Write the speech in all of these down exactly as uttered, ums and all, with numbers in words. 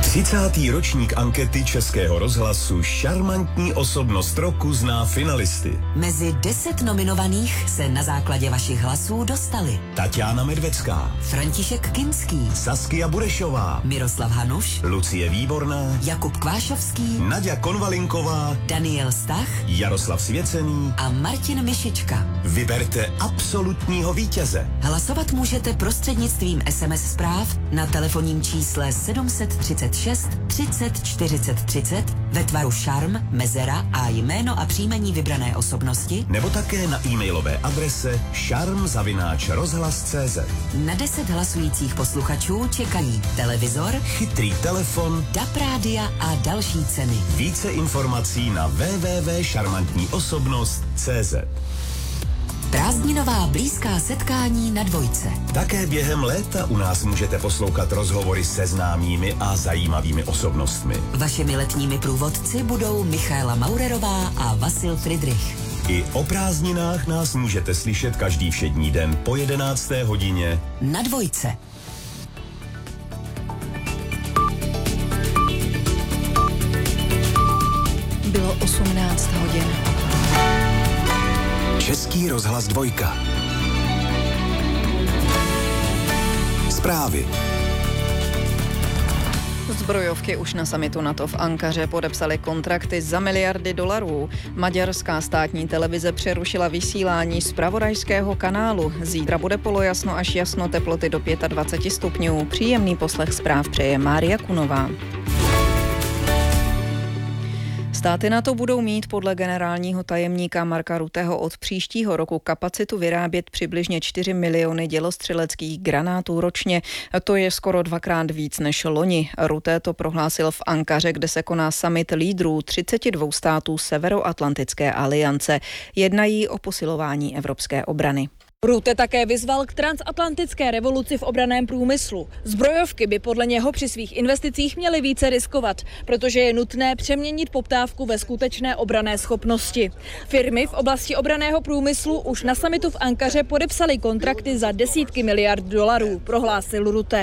třicátý ročník ankety Českého rozhlasu Šarmantní osobnost roku zná finalisty. Mezi deset nominovaných se na základě vašich hlasů dostali Tatiana Medvecká, František Kinský, Saskia Burešová, Miroslav Hanuš, Lucie Výborná, Jakub Kvášovský, Naďa Konvalinková, Daniel Stach, Jaroslav Svěcený a Martin Mišička. Vyberte absolutního vítěze. Hlasovat můžete prostřednictvím es em es zpráv na telefonním čísle sedm set třicet šest třicet čtyřicet třicet ve tvaru šarm, mezera a jméno a příjmení vybrané osobnosti, nebo také na e-mailové adrese šarm zavináč rozhlas tečka cé zet. Na deset hlasujících posluchačů čekají televizor, chytrý telefon, D A B rádia a další ceny. Více informací na w w w tečka šarmantní osobnost tečka cé zet. Prázdninová blízká setkání na Dvojce. Také během léta u nás můžete poslouchat rozhovory se známými a zajímavými osobnostmi. Vašimi letními průvodci budou Michaela Maurerová a Vasil Friedrich. I o prázdninách nás můžete slyšet každý všední den po jedenácté hodině na Dvojce. Bylo osmnáct hodin. Český rozhlas dvojka. Zprávy. Zbrojovky už na summitu NATO v Ankaře podepsaly kontrakty za miliardy dolarů. Maďarská státní televize přerušila vysílání zpravodajského kanálu. Zítra bude polojasno až jasno, teploty do dvacet pět stupňů. Příjemný poslech zpráv přeje Mária Kunová. Státy NATO budou mít podle generálního tajemníka Marka Rutteho od příštího roku kapacitu vyrábět přibližně čtyři miliony dělostřeleckých granátů ročně. To je skoro dvakrát víc než loni. Rutte to prohlásil v Ankaře, kde se koná summit lídrů třiceti dvou států Severoatlantické aliance. Jednají o posilování evropské obrany. Rutte také vyzval k transatlantické revoluci v obranném průmyslu. Zbrojovky by podle něho při svých investicích měly více riskovat, protože je nutné přeměnit poptávku ve skutečné obranné schopnosti. Firmy v oblasti obranného průmyslu už na summitu v Ankaře podepsaly kontrakty za desítky miliard dolarů, prohlásil Rutte.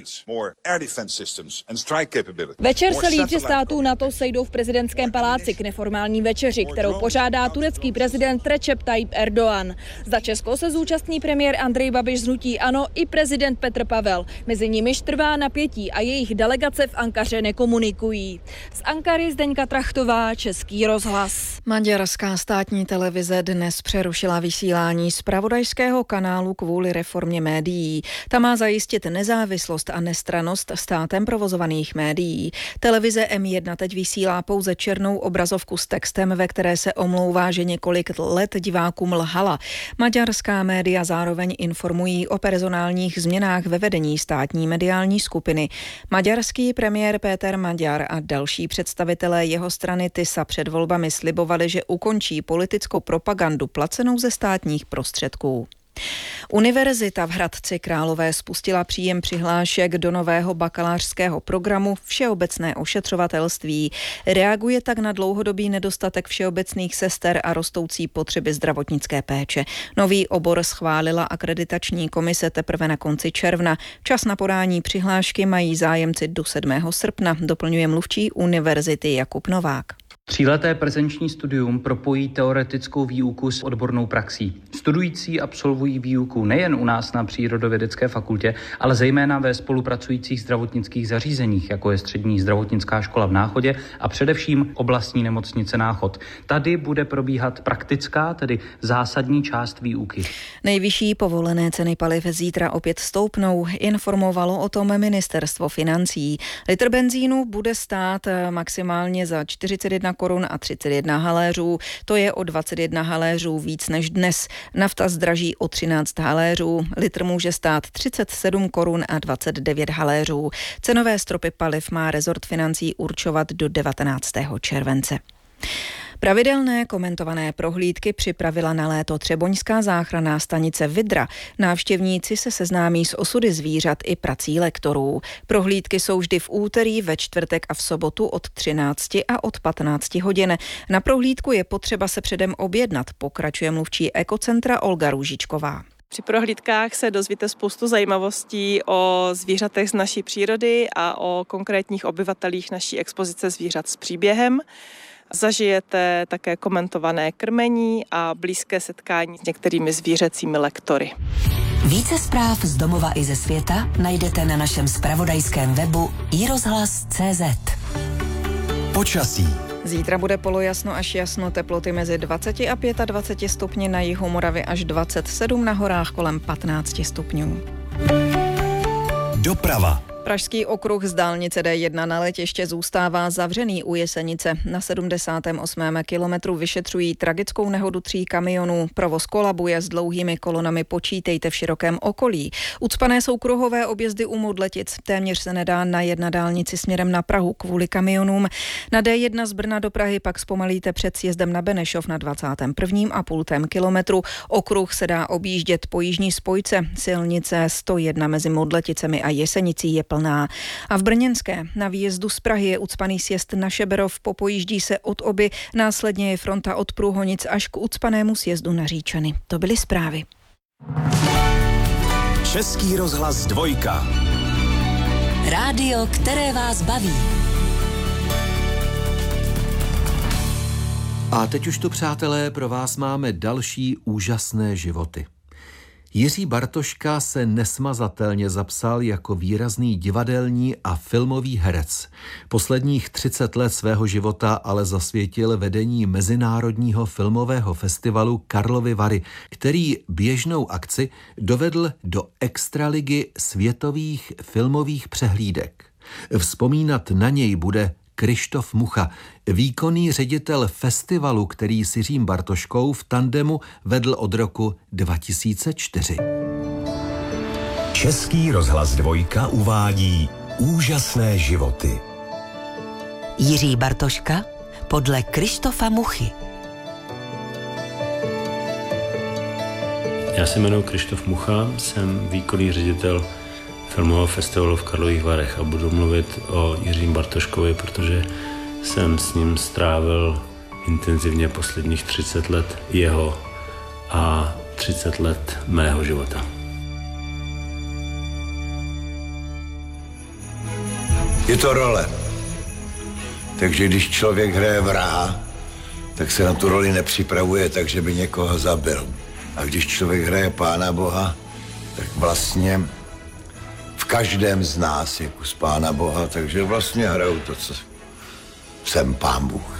Večer se lídři států NATO sejdou v prezidentském paláci k neformální večeři, kterou pořádá turecký prezident Recep Tayyip Erdogan. Za Česko se zúčastní premiér Andrej Babiš z hnutí ANO i prezident Petr Pavel. Mezi nimiž trvá napětí a jejich delegace v Ankaře nekomunikují. Z Ankary Zdeňka Trachtová, Český rozhlas. Maďarská státní televize dnes přerušila vysílání zpravodajského kanálu kvůli reformě médií. Ta má zajistit nezávislost a nestrannost státem provozovaných médií. Televize em jedna teď vysílá pouze černou obrazovku s textem, ve které se omlouvá, že několik let divákům lhala. Maďarská média zároveň informují o personálních změnách ve vedení státní mediální skupiny. Maďarský premiér Péter Magyar a další představitelé jeho strany TISA před volbami slibovali, že ukončí politickou propagandu placenou ze státních prostředků. Univerzita v Hradci Králové spustila příjem přihlášek do nového bakalářského programu Všeobecné ošetřovatelství. Reaguje tak na dlouhodobý nedostatek všeobecných sester a rostoucí potřeby zdravotnické péče. Nový obor schválila akreditační komise teprve na konci června. Čas na podání přihlášky mají zájemci do sedmého srpna, doplňuje mluvčí univerzity Jakub Novák. Tříleté prezenční studium propojí teoretickou výuku s odbornou praxí. Studující absolvují výuku nejen u nás na Přírodovědecké fakultě, ale zejména ve spolupracujících zdravotnických zařízeních, jako je Střední zdravotnická škola v Náchodě a především oblastní nemocnice Náchod. Tady bude probíhat praktická, tedy zásadní část výuky. Nejvyšší povolené ceny paliv zítra opět stoupnou, informovalo o tom ministerstvo financí. Litr benzínu bude stát maximálně za čtyřicet jedna korun a třicet jedna haléřů, to je o dvacet jedna haléřů víc než dnes. Nafta zdraží o třináct haléřů, litr může stát třicet sedm korun a dvacet devět haléřů. Cenové stropy paliv má rezort financí určovat do devatenáctého července. Pravidelné komentované prohlídky připravila na léto třeboňská záchranná stanice Vydra. Návštěvníci se seznámí s osudy zvířat i prací lektorů. Prohlídky jsou vždy v úterý, ve čtvrtek a v sobotu od třinácti a od patnácti hodin. Na prohlídku je potřeba se předem objednat, pokračuje mluvčí ekocentra Olga Růžičková. Při prohlídkách se dozvíte spoustu zajímavostí o zvířatech z naší přírody a o konkrétních obyvatelích naší expozice zvířat s příběhem. Zažijete také komentované krmení a blízké setkání s některými zvířecími lektory. Více zpráv z domova i ze světa najdete na našem zpravodajském webu i rozhlas tečka cé zet. Počasí. Zítra bude polojasno až jasno, teploty mezi dvacet a dvacet pět stupni, na jihu Moravy až dvacet sedm, na horách kolem patnáct stupňů. Doprava. Pražský okruh z dálnice D jedna na letiště zůstává zavřený u Jesenice. Na sedmdesátém osmém kilometru vyšetřují tragickou nehodu tří kamionů. Provoz kolabuje, s dlouhými kolonami počítejte v širokém okolí. Ucpané jsou kruhové objezdy u Modletic. Téměř se nedá najet na dálnici směrem na Prahu kvůli kamionům. Na D jedna z Brna do Prahy pak zpomalíte před sjezdem na Benešov na dvacátém prvním a půl kilometru. Okruh se dá objíždět po jižní spojce. Silnice sto jedna mezi Modleticemi a Jesenicí je plná. A v Brněnské na výjezdu z Prahy je ucpaný sjezd na Šeberov, popojíždí se od Oby, následně je fronta od Průhonic až k ucpanému sjezdu na Říčany. To byly zprávy. Český rozhlas dvojka. Rádio, které vás baví. A teď už tu, přátelé, pro vás máme další úžasné životy. Jiří Bartoška se nesmazatelně zapsal jako výrazný divadelní a filmový herec. Posledních třicet let svého života ale zasvětil vedení Mezinárodního filmového festivalu Karlovy Vary, který běžnou akci dovedl do extraligy světových filmových přehlídek. Vzpomínat na něj bude Krištof Mucha, výkonný ředitel festivalu, který s Jiřím Bartoškou v tandemu vedl od roku dva tisíce čtyři. Český rozhlas dvojka uvádí úžasné životy. Jiří Bartoška podle Krištofa Muchy. Já se jmenuji Krištof Mucha, jsem výkonný ředitel filmového festivalu v Karlových Varech a budu mluvit o Jiřím Bartoškovi, protože jsem s ním strávil intenzivně posledních třicet let jeho a třicet let mého života. Je to role. Takže když člověk hraje vraha, tak se na tu roli nepřipravuje tak, že by někoho zabil. A když člověk hraje Pána Boha, tak vlastně v každém z nás je kus Pána Boha, takže vlastně hraju to, co jsem Pán Bůh.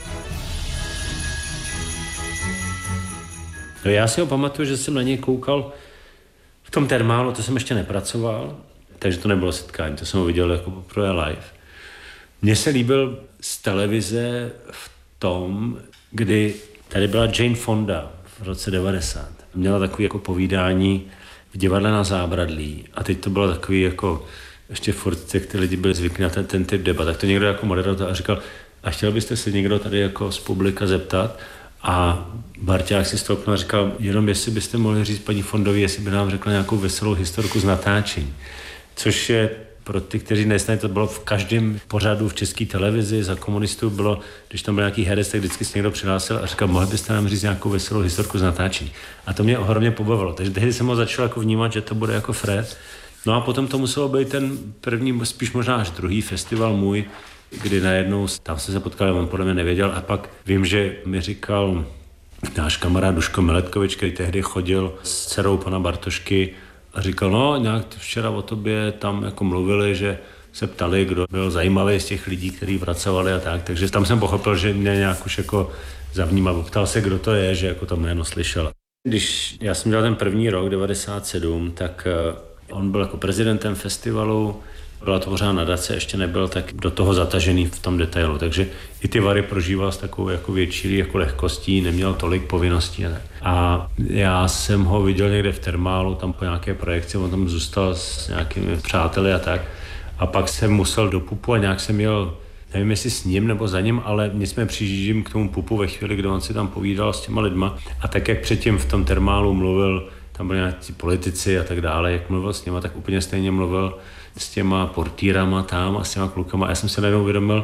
No já si ho pamatuju, že jsem na něj koukal v tom termálu, to jsem ještě nepracoval, takže to nebylo setkání, to jsem ho viděl jako poprvé live. Mně se líbil z televize v tom, kdy tady byla Jane Fonda v roce devadesát. Měla takové jako povídání v divadle na Zábradlí a teď to bylo takový jako, ještě furt, jak ty lidi byli zvyklí na ten, ten typ debat, tak to někdo jako moderoval a říkal, a chtěl byste se někdo tady jako z publika zeptat? A Barťák si stoupnul a říkal, jenom jestli byste mohli říct paní Fondovi, jestli by nám řekla nějakou veselou historku z natáčení. Což je pro ty, kteří neznají, to bylo v každém pořadu v české televizi, za komunistů bylo, když tam byl nějaký herec, tak vždycky se někdo přihlásil a říkal, mohli byste nám říct nějakou veselou historku z natáčení. A to mě ohromně pobavilo. Takže tehdy jsem ho začal jako vnímat, že to bude jako Fred. No a potom to muselo být ten první, spíš možná až druhý festival můj, kdy najednou, tam jsem se potkal, on podle mě nevěděl a pak vím, že mi říkal náš kamarád Duško Meletkovič, který tehdy chodil s dcerou pana Bartošky a říkal, no nějak včera o tobě tam jako mluvili, že se ptali, kdo byl zajímavý z těch lidí, kteří pracovali a tak, takže tam jsem pochopil, že mě nějak už jako zavnímal, ptal se, kdo to je, že jako to jméno slyšel. Když já jsem dělal ten první rok, devadesát sedm, tak on byl jako prezidentem festivalu, byla to pořád nadace, ještě nebyl tak do toho zatažený v tom detailu, takže i ty Vary prožíval s takovou jako větší jako lehkostí, neměl tolik povinností. A, a já jsem ho viděl někde v termálu, tam po nějaké projekci, on tam zůstal s nějakými přáteli a tak. A pak jsem musel do pupu a nějak jsem jel, nevím jestli s ním nebo za ním, ale my jsme přijíždím k tomu pupu ve chvíli, kdy on si tam povídal s těma lidma a tak, jak předtím v tom termálu mluvil, tam byli nějaký politici a tak dále, jak mluvil s něma, tak úplně stejně mluvil s těma portírama tam a s těma klukama. Já jsem se najednou uvědomil,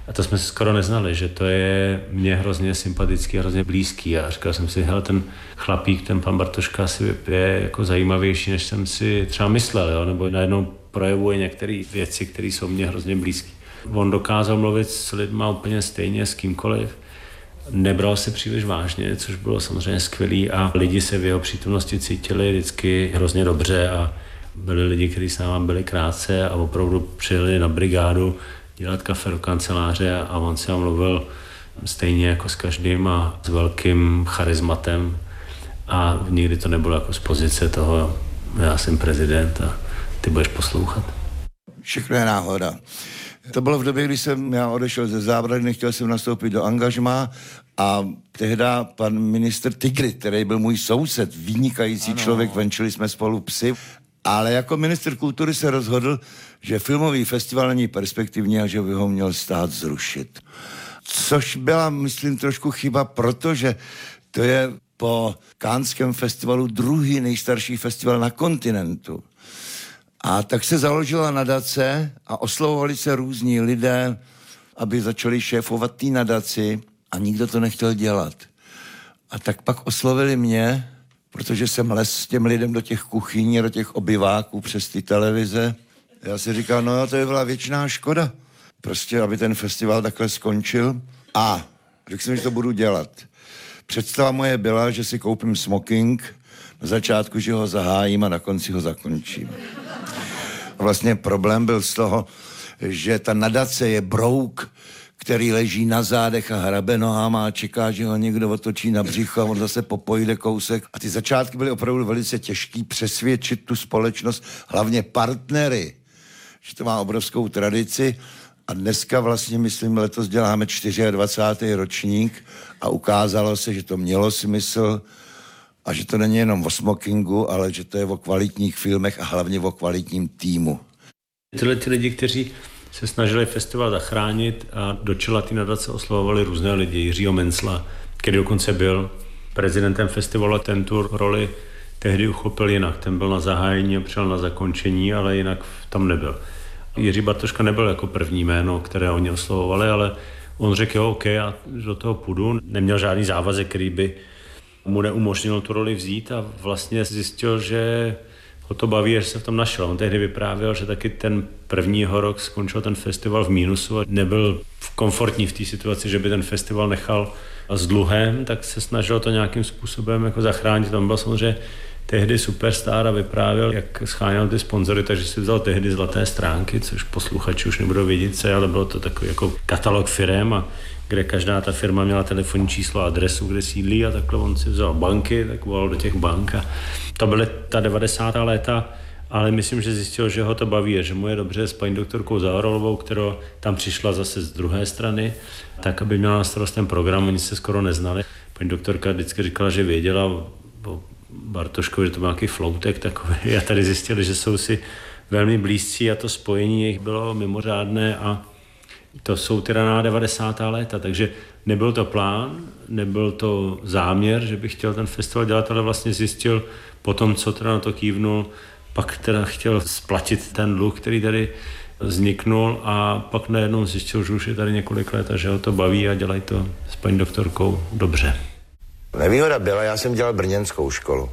A to jsme se skoro neznali, že to je mě hrozně sympatický a hrozně blízký. A říkal jsem si, hele, ten chlapík, ten pan Bartoška asi je jako zajímavější, než jsem si třeba myslel, jo? Nebo najednou projevuje některé věci, které jsou mě hrozně blízké. On dokázal mluvit s lidma úplně stejně, s kýmkoliv. Nebral se příliš vážně, což bylo samozřejmě skvělý a lidi se v jeho přítomnosti cítili vždycky hrozně dobře a byli lidi, kteří s náma byli krátce a opravdu přijeli na brigádu dělat kafe do kanceláře a on se mluvil stejně jako s každým a s velkým charizmatem a nikdy to nebylo jako z pozice toho, já jsem prezident a ty budeš poslouchat. Všechno je náhoda. To bylo v době, kdy jsem já odešel ze Zábrany, nechtěl jsem nastoupit do angažmá a tehda pan ministr Tigrit, který byl můj soused, vynikající ano. člověk, venčili jsme spolu psy, ale jako ministr kultury se rozhodl, že filmový festival není perspektivní a že by ho měl stát zrušit. Což byla, myslím, trošku chyba, protože to je po Canském festivalu druhý nejstarší festival na kontinentu. A tak se založila nadace a oslovovali se různí lidé, aby začali šéfovat té nadaci a nikdo to nechtěl dělat. A tak pak oslovili mě, protože jsem les s těm lidem do těch kuchyní, do těch obyváků přes ty televize. Já si říkal, no jo, to by byla věčná škoda. Prostě, aby ten festival takhle skončil. A řekl jsem, že to budu dělat. Představa moje byla, že si koupím smoking, na začátku, že ho zahájím a na konci ho zakončím. A vlastně problém byl z toho, že ta nadace je brouk, který leží na zádech a hrabe nohama a čeká, že ho někdo otočí na břicho a on zase popojde kousek. A ty začátky byly opravdu velice těžký přesvědčit tu společnost, hlavně partnery, že to má obrovskou tradici. A dneska vlastně, myslím, letos děláme dvacátý čtvrtý ročník a ukázalo se, že to mělo smysl a že to není jenom o smokingu, ale že to je o kvalitních filmech a hlavně o kvalitním týmu. Tyhle ty lidi, kteří se snažili festival zachránit a do čela té nadace oslovovali různé lidi. Jiřího Mencla, který dokonce byl prezidentem festivalu, ten tu roli tehdy uchopil jinak. Ten byl na zahájení a přijel na zakončení, ale jinak tam nebyl. Jiří Bartoška nebyl jako první jméno, které oni oslovovali, ale on řekl, jo, OK, já do toho půjdu. Neměl žádný závazek, který by mu neumožnil tu roli vzít a vlastně zjistil, že ho to baví, že se v tom našel. On tehdy vyprávěl, že taky ten prvního rok skončil ten festival v mínusu a nebyl komfortní v té situaci, že by ten festival nechal s dluhem, tak se snažil to nějakým způsobem jako zachránit. Tam byl samozřejmě tehdy superstar a vyprávěl, jak scháněl ty sponzory, takže si vzal tehdy zlaté stránky, což posluchači už nebudou vědět, co je, ale bylo to takový jako katalog firem, a kde každá ta firma měla telefonní číslo a adresu, kde sídlí, a takhle on si vzal banky, tak volal do těch bank. A to byly ta devadesátá léta, ale myslím, že zjistil, že ho to baví, že mu je dobře s paní doktorkou Zaorolovou, která tam přišla zase z druhé strany, tak aby měla na starost ten program, oni se skoro neznali. Paní doktorka vždycky říkala, že věděla o Bartoškovi, že to byl nějaký floutek takový, a tady zjistili, že jsou si velmi blízcí a to spojení jejich bylo mimořádné, a to jsou ty raná devadesátá léta, takže nebyl to plán, nebyl to záměr, že bych chtěl ten festival dělat, ale vlastně zjistil potom, co teda na to kývnul, pak teda chtěl splatit ten dluh, který tady vzniknul, a pak najednou zjistil, že už je tady několik let a že ho to baví a dělají to s paní doktorkou dobře. Nevýhoda byla, já jsem dělal brněnskou školu.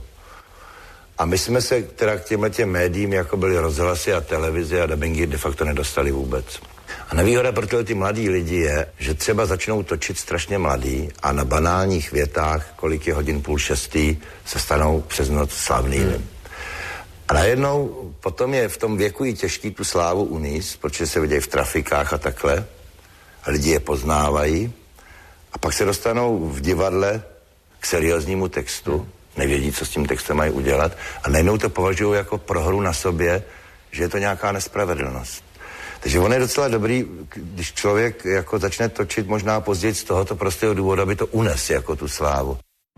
A my jsme se teda k těmhletěm médiím, jako byly rozhlasy a televize a dabingy, de facto nedostali vůbec. A nevýhoda pro tyhle ty mladí lidi je, že třeba začnou točit strašně mladý a na banálních větách, kolik je hodin půl šestý, se stanou přes noc slavnými. Hmm. A najednou potom je v tom věku i těžký tu slávu unést, protože se vidějí v trafikách a takhle. A lidi je poznávají. A pak se dostanou v divadle k serióznímu textu, nevědí, co s tím textem mají udělat, a najednou to považují jako prohru na sobě, že je to nějaká nespravedlnost. Takže on je docela dobrý, když člověk jako začne točit možná později z tohoto prostého důvodu, aby to unes jako tu slávu.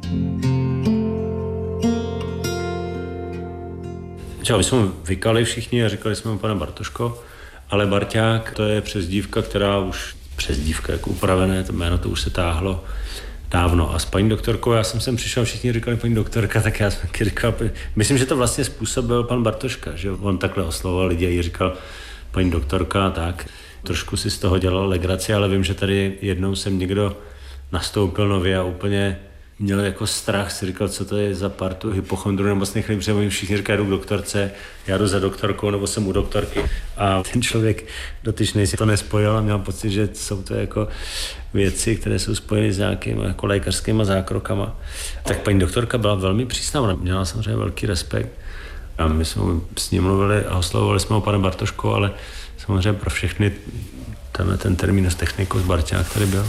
Třeba my jsme vykali všichni a říkali jsme mu, pane Bartoško, ale Barťák, to je přezdívka, která už, přezdívka jako upravené, to jméno to už se táhlo dávno. A s paní doktorkou, já jsem sem přišel, všichni říkali paní doktorka, tak já jsem taky říkal, myslím, že to vlastně způsobil pan Bartoška, že on takhle oslovoval lidi a jí říkal paní doktorka, tak. trošku si z toho dělal legraci, ale vím, že tady jednou jsem někdo nastoupil nově a úplně měl jako strach, si říkal, co to je za partu hypochondru nemocných lidí, protože všichni říkají, jdu k doktorce, já jdu za doktorkou, nebo jsem u doktorky. A ten člověk dotyčnej si to nespojil a měl pocit, že jsou to jako věci, které jsou spojeny s nějakými jako lékařskými zákrokama. Tak paní doktorka byla velmi přísná, ona měla samozřejmě velký respekt. A my jsme s ním mluvili a oslovovali jsme ho pane Bartoško, ale samozřejmě pro všechny tenhle ten terminus technicus Barťák tady byl.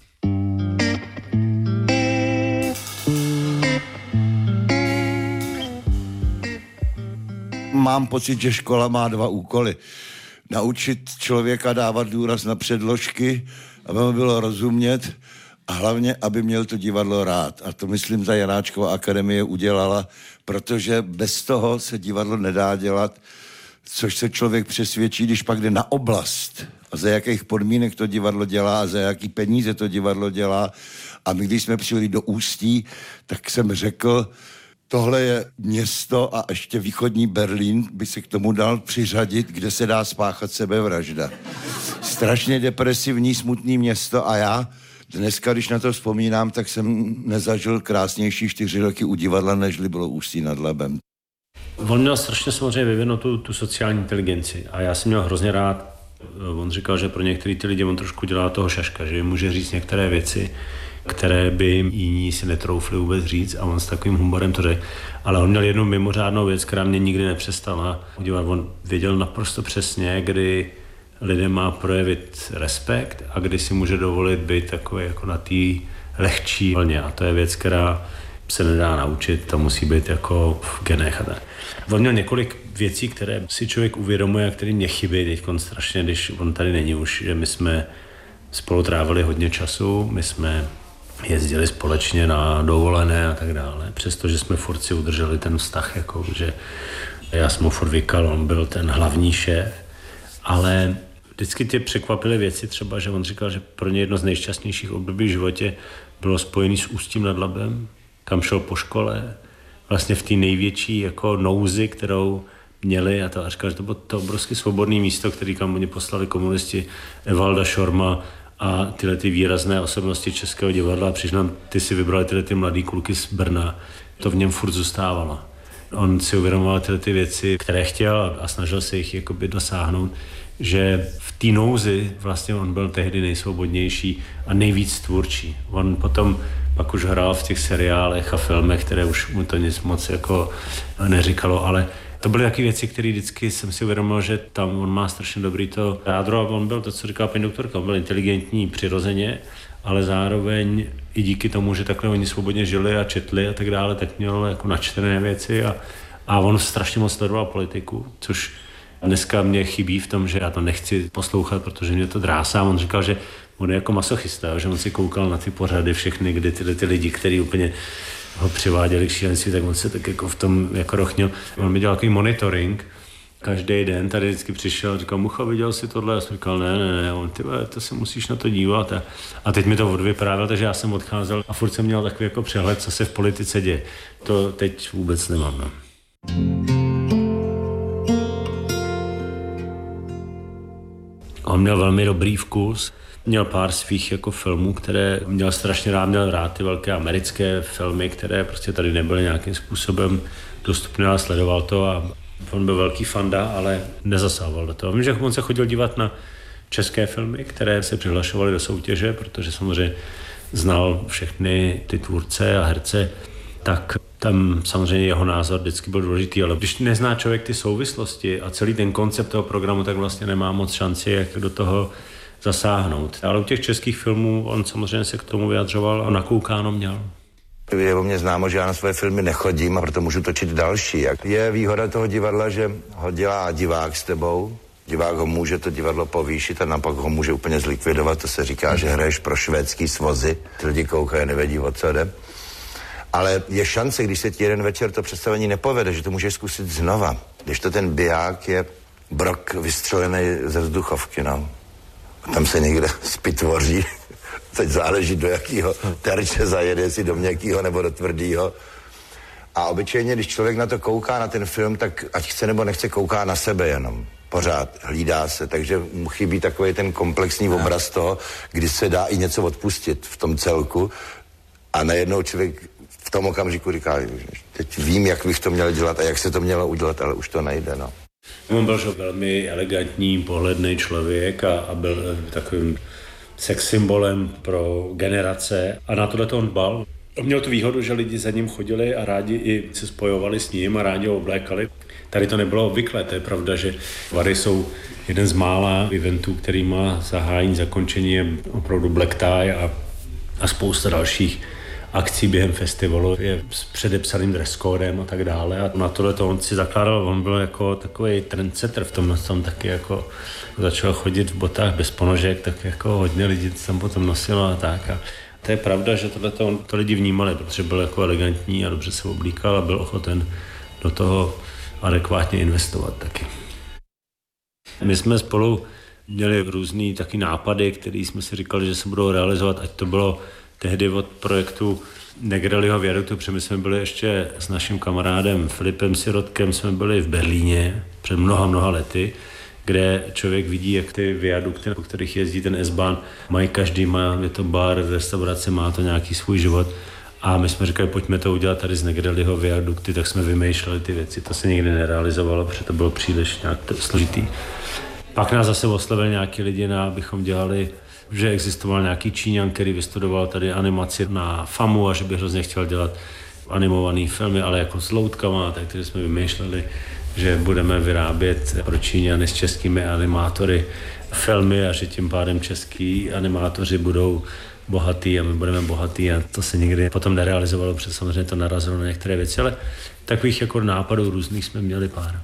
Mám pocit, že škola má dva úkoly. Naučit člověka dávat důraz na předložky, aby mu bylo rozumět a hlavně, aby měl to divadlo rád. A to, myslím, ta Janáčkova akademie udělala, protože bez toho se divadlo nedá dělat, což se člověk přesvědčí, když pak jde na oblast a za jakých podmínek to divadlo dělá a za jaký peníze to divadlo dělá. A my, když jsme přijeli do Ústí, tak jsem řekl, tohle je město a ještě východní Berlín by se k tomu dal přiřadit, kde se dá spáchat sebevražda. Strašně depresivní, smutný město a já dneska, když na to vzpomínám, tak jsem nezažil krásnější čtyři roky u divadla, nežli bylo Ústí nad Labem. On měl strašně samozřejmě vyvinutou tu sociální inteligenci a já jsem měl hrozně rád. On říkal, že pro některé ty lidi on trošku dělá toho šaška, že jim může říct některé věci, které by jim jiní si netroufli vůbec říct a on s takovým humorem to řekl. Ale on měl jednu mimořádnou věc, která mě nikdy nepřestala udělat. On věděl naprosto přesně, kdy lidem má projevit respekt a kdy si může dovolit být takový jako na té lehčí vlně. A to je věc, která se nedá naučit, to musí být jako v genech. On měl několik věcí, které si člověk uvědomuje a které mě chybí teď strašně, když on tady není už, že my jsme spolu trávili hodně času, my jsme jezdili společně na dovolené a tak dále, přestože jsme furt si udrželi ten vztah, jako, že já jsem mu furt vykal, on byl ten hlavní šéf, ale vždycky tě překvapily věci, třeba, že on říkal, že pro ně jedno z nejšťastnějších období v životě bylo spojený s Ústím nad Labem, kam šel po škole, vlastně v té největší jako nouzi, kterou měli a to a říkal, že to bylo to obrovské svobodné místo, který kam oni poslali komunisti, Evalda Šorma a tyhle ty výrazné osobnosti českého divadla. Přiznám, ty si vybrali tyhle ty mladý kluky z Brna. To v něm furt zůstávalo. On si uvědomoval tyhle ty věci, které chtěl a snažil se jich jakoby dosáhnout, že v té nouzi vlastně on byl tehdy nejsvobodnější a nejvíc tvůrčí. On potom pak už hrál v těch seriálech a filmech, které už mu to nic moc jako neříkalo, ale to byly taky věci, které vždycky jsem si uvědomil, že tam on má strašně dobrý to jádro a on byl to, co říkala paní doktorka, on byl inteligentní přirozeně, ale zároveň i díky tomu, že takhle oni svobodně žili a četli a tak dále, tak měl jako načtené věci a, a on strašně moc sledoval politiku, což dneska mě chybí v tom, že já to nechci poslouchat, protože mě to drásá. On říkal, že on je jako masochista, že on si koukal na ty pořady všechny, kdy tyhle ty lidi, kteří úplně ho přiváděli k šílenství, tak on se tak jako v tom jako rochnil. On mi dělal takový monitoring každý den, tady vždycky přišel a říkal, Mucha, viděl jsi tohle? Já jsem říkal, ne, ne, ne, on, ty to se musíš na to dívat. A, a teď mi to odvyprávěl, takže já jsem odcházel a furt jsem měl takový jako přehled, co se v politice děje. To teď vůbec nemám. No. On měl velmi dobrý vkus. Měl pár svých jako filmů, které měl strašně rád, měl rád ty velké americké filmy, které prostě tady nebyly nějakým způsobem dostupné a sledoval to a on byl velký fanda, ale nezasával do toho. Vím, že on se chodil dívat na české filmy, které se přihlašovaly do soutěže, protože samozřejmě znal všechny ty tvůrce a herce, tak tam samozřejmě jeho názor vždycky byl důležitý, ale když nezná člověk ty souvislosti a celý ten koncept toho programu, tak vlastně nemá moc šanci, jak do toho zasáhnout. Ale u těch českých filmů on samozřejmě se k tomu vyjadřoval a nakoukáno měl. Je o mě známo, že já na své filmy nechodím a proto můžu točit další. Je výhoda toho divadla, že ho dělá divák s tebou. Divák ho může to divadlo povýšit a napak ho může úplně zlikvidovat. To se říká, že hraješ pro švédský svozy. Ty lidi koukají, nevědí, o co jde. Ale je šance, když se ti jeden večer to představení nepovede, že to můžeš zkusit znova. Když to ten biják je brok vystřelený ze vzduchovky, no. A tam se někde spitvoří. Teď záleží, do jakého terče zajede, jestli do měkkýho nebo do tvrdýho. A obyčejně, když člověk na to kouká, na ten film, tak ať chce nebo nechce, kouká na sebe jenom. pořád, hlídá se, takže mu chybí takový ten komplexní obraz toho, kdy se dá i něco odpustit v tom celku a najednou člověk v tom okamžiku říká, teď vím, jak bych to měl dělat a jak se to mělo udělat, ale už to nejde, no. On byl velmi elegantní, pohledný člověk a, a byl takovým sex symbolem pro generace a na tohle to on dbal. On měl tu výhodu, že lidi za ním chodili a rádi i se spojovali s ním a rádi ho oblékali. Tady to nebylo obvyklé, to je pravda, že Vary jsou jeden z mála eventů, který má zahájení, zakončení, je opravdu black tie a, a spousta dalších akcí během festivalu je s předepsaným dress codem a tak dále. A na tohle to on si zakládal, on byl jako takový trendsetter v tom, tom taky jako začal chodit v botách bez ponožek, tak jako hodně lidí tam potom nosilo a tak. A to je pravda, že tohle to, to lidi vnímali, protože byl jako elegantní a dobře se oblíkal a byl ochoten do toho adekvátně investovat taky. My jsme spolu měli různý taky nápady, které jsme si říkali, že se budou realizovat, ať to bylo tehdy od projektu Negrelliho viaduktu, protože my jsme byli ještě s naším kamarádem Filipem Sirotkem, jsme byli v Berlíně před mnoha, mnoha lety, kde člověk vidí, jak ty viadukty, po kterých jezdí ten S-Bahn, mají každý, má, je to bar, restaurace, má to nějaký svůj život. A my jsme říkali, pojďme to udělat tady z Negrelliho viadukty, tak jsme vymýšleli ty věci. To se nikdy nerealizovalo, protože to bylo příliš nějak složitý. Pak nás zase oslovili nějaký lidi, na, abychom dělali, že existoval nějaký Číňan, který vystudoval tady animaci na FAMu a že by hrozně chtěl dělat animovaný filmy, ale jako s loutkama, takže jsme vymýšleli, že budeme vyrábět pro Číňany s českými animátory filmy a že tím pádem český animátoři budou bohatý a my budeme bohatý a to se nikdy potom nerealizovalo, protože samozřejmě to narazilo na některé věci, ale takových jako nápadů různých jsme měli pár.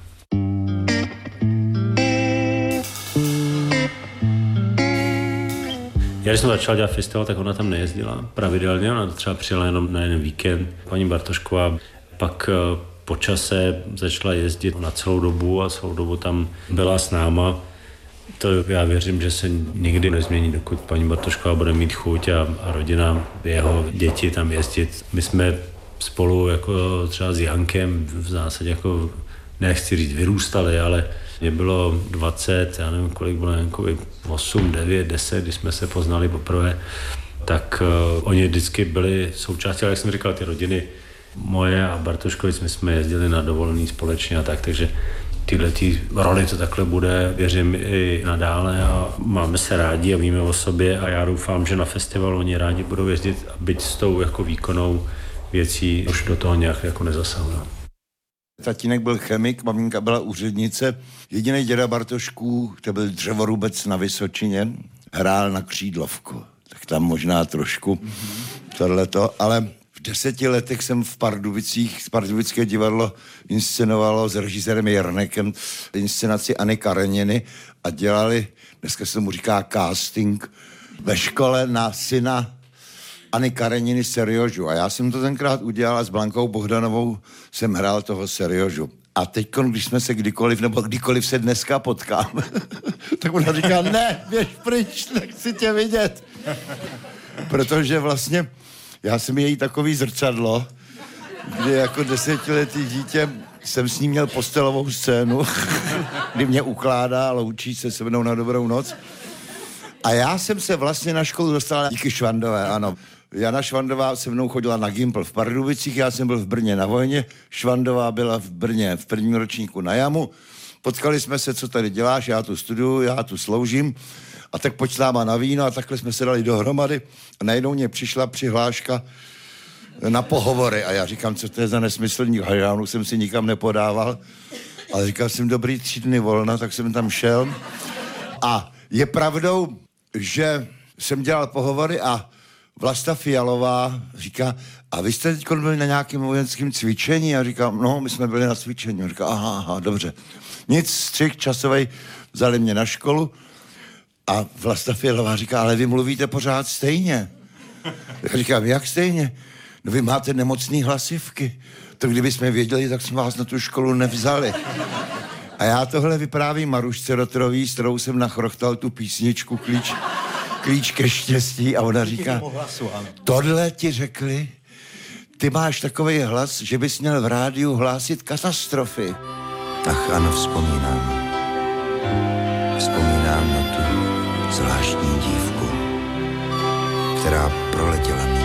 Já když jsem začal dělat festival, tak ona tam nejezdila pravidelně, ona třeba přijela jenom na jeden víkend. Paní Bartošková pak po čase začala jezdit na celou dobu a celou dobu tam byla s náma. To já věřím, že se nikdy nezmění, dokud paní Bartošková bude mít chuť a, a rodina, jeho děti tam jezdit. My jsme spolu jako třeba s Jankem v zásadě jako, nechci říct vyrůstali, ale mě bylo dvacet, já nevím, kolik bylo Jankovi, osm, devět, deset, když jsme se poznali poprvé, tak uh, oni vždycky byli součástí, ale jak jsem říkal, ty rodiny moje a Bartoškovic, my jsme jezdili na dovolený společně a tak, takže tyhle ty roli to takhle bude, věřím i nadále a máme se rádi a víme o sobě a já doufám, že na festivalu oni rádi budou jezdit, byť s tou jako výkonnou věcí už do toho nějak jako nezasahují. Tatínek byl chemik, maminka byla úřednice. Jediný děda Bartošků, to byl dřevorubec na Vysočině, hrál na křídlovku. Tak tam možná trošku mm-hmm. tohleto, ale v deseti letech jsem v Pardubicích, Pardubické divadlo inscenovalo s režisérem Jernekem inscenaci Anny Kareniny a dělali, dneska se mu říká casting, ve škole na syna Anny Kareniny Seriožu. A já jsem to tenkrát udělal a s Blankou Bohdanovou jsem hrál toho Seriožu. A teď, když jsme se kdykoliv, nebo kdykoliv se dneska potkáme, tak ona říká, ne, běž pryč, nechci tě vidět. Protože vlastně já jsem její takový zrcadlo, kdy jako desetiletý dítě jsem s ní měl postelovou scénu, kdy mě ukládá a loučí se se mnou na dobrou noc. A já jsem se vlastně na školu dostal díky Švandové, ano. Jana Švandová se mnou chodila na Gimpl v Pardubicích, já jsem byl v Brně na vojně, Švandová byla v Brně v prvním ročníku na jamu. Potkali jsme se, co tady děláš, já tu studuju, já tu sloužím. A tak pojď s náma na víno a takhle jsme se dali dohromady. A najednou mě přišla přihláška na pohovory. A já říkám, co to je za nesmyslník. A já jsem si nikam nepodával. Ale říkal jsem, dobrý, tři dny volna, tak jsem tam šel. A je pravdou, že jsem dělal pohovory a Vlasta Fialová říká, a vy jste teď byli na nějakém vojenském cvičení? A říkám, no, my jsme byli na cvičení. A říká, aha, aha, dobře. Nic, střih časovej, vzali mě na školu a Vlasta Fialová říká, ale vy mluvíte pořád stejně. Já říkám, jak stejně? No vy máte nemocný hlasivky. To kdyby jsme věděli, tak jsme vás na tu školu nevzali. A já tohle vyprávím Marušce Rotrový, s kterou jsem nachrochtal tu písničku Klíč, klíč ke štěstí a ona říká, tohle ti řekli, ty máš takovej hlas, že bys měl v rádiu hlásit katastrofy. Ach, ano, vzpomínám. která proletěla mě.